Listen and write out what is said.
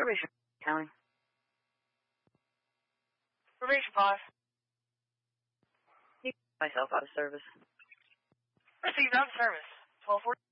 Probation County. Probation 5. Myself out of service. Received out of service. 1240.